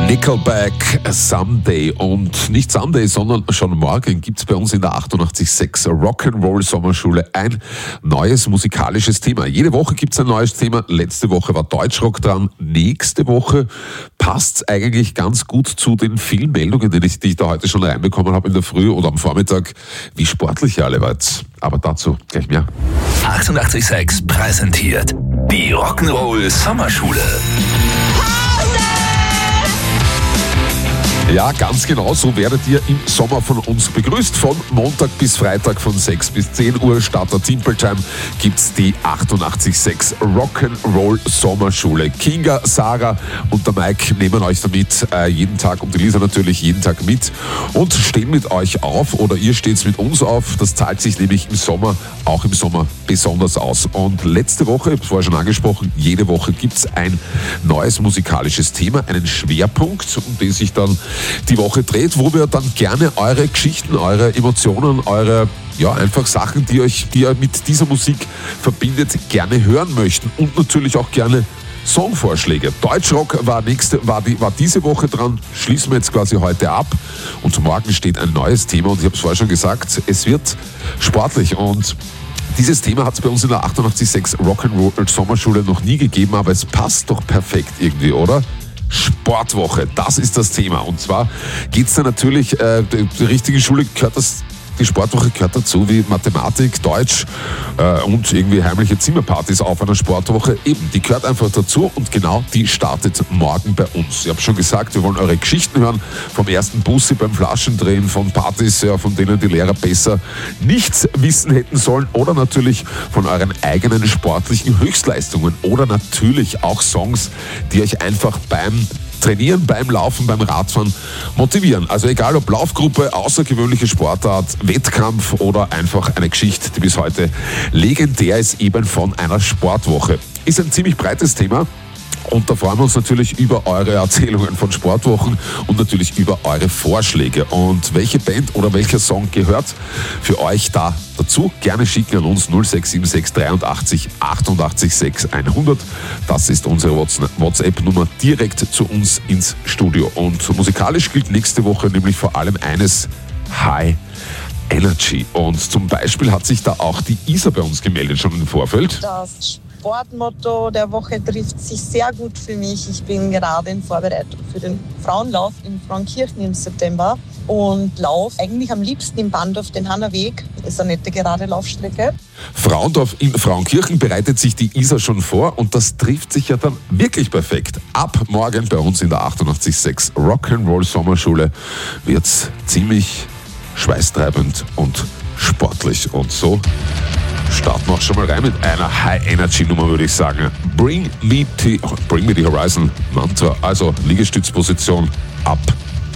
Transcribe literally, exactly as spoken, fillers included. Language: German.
Nickelback, Someday. Und nicht Someday, sondern schon morgen gibt es bei uns in der achtundachtzig Komma sechs Rock'n'Roll Sommerschule ein neues musikalisches Thema. Jede Woche gibt es ein neues Thema. Letzte Woche war Deutschrock dran. Nächste Woche passt es eigentlich ganz gut zu den vielen Meldungen, die ich, die ich da heute schon reinbekommen habe in der Früh oder am Vormittag, wie sportlich ihr alle wart. Aber dazu gleich mehr. achtundachtzig Komma sechs präsentiert die Rock'n'Roll Sommerschule. Ja, ganz genau, so werdet ihr im Sommer von uns begrüßt. Von Montag bis Freitag von sechs bis zehn Uhr statt der Timpeltime gibt's die achtundachtzig Komma sechs Rock'n'Roll Sommerschule. Kinga, Sarah und der Mike nehmen euch damit äh, jeden Tag und die Lisa natürlich jeden Tag mit und stehen mit euch auf oder ihr steht mit uns auf. Das zahlt sich nämlich im Sommer, auch im Sommer besonders aus. Und letzte Woche, ich habe es vorher schon angesprochen, jede Woche gibt's ein neues musikalisches Thema, einen Schwerpunkt, um den sich dann die Woche dreht, wo wir dann gerne eure Geschichten, eure Emotionen, eure, ja, einfach Sachen, die euch, die ihr mit dieser Musik verbindet, gerne hören möchten und natürlich auch gerne Songvorschläge. Deutschrock war nächste, war die, war diese Woche dran, schließen wir jetzt quasi heute ab und morgen steht ein neues Thema und ich habe es vorher schon gesagt, es wird sportlich und dieses Thema hat es bei uns in der achtundachtzig Komma sechs Rock'n'Roll Sommerschule noch nie gegeben, aber es passt doch perfekt irgendwie, oder? Sportwoche, das ist das Thema. Und zwar geht es da natürlich, äh, die, die richtige Schule gehört das, die Sportwoche gehört dazu wie Mathematik, Deutsch äh, und irgendwie heimliche Zimmerpartys auf einer Sportwoche. Eben, die gehört einfach dazu und genau die startet morgen bei uns. Ich habe schon gesagt, wir wollen eure Geschichten hören, vom ersten Bussi beim Flaschendrehen, von Partys, ja, von denen die Lehrer besser nichts wissen hätten sollen oder natürlich von euren eigenen sportlichen Höchstleistungen oder natürlich auch Songs, die euch einfach beim Trainieren, beim Laufen, beim Radfahren motivieren. Also egal ob Laufgruppe, außergewöhnliche Sportart, Wettkampf oder einfach eine Geschichte, die bis heute legendär ist, eben von einer Sportwoche. Ist ein ziemlich breites Thema. Und da freuen wir uns natürlich über eure Erzählungen von Sportwochen und natürlich über eure Vorschläge. Und welche Band oder welcher Song gehört für euch da dazu? Gerne schicken an uns null sechs sieben sechs dreiundachtzig achtundachtzig sechs hundert. Das ist unsere WhatsApp-Nummer direkt zu uns ins Studio. Und musikalisch gilt nächste Woche nämlich vor allem eines: High Energy. Und zum Beispiel hat sich da auch die Isa bei uns gemeldet, schon im Vorfeld. Das Sportmotto der Woche trifft sich sehr gut für mich. Ich bin gerade in Vorbereitung für den Frauenlauf in Frauenkirchen im September und laufe eigentlich am liebsten im Bahndorf den Hannerweg. Das ist eine nette gerade Laufstrecke. Frauendorf in Frauenkirchen bereitet sich die Isa schon vor und das trifft sich ja dann wirklich perfekt. Ab morgen bei uns in der achtundachtzig Komma sechs Rock'n'Roll Sommerschule wird's ziemlich schweißtreibend und sportlich und so starten wir auch schon mal rein mit einer High-Energy-Nummer, würde ich sagen. Bring me, to, bring me the Horizon Mantra, also Liegestützposition ab.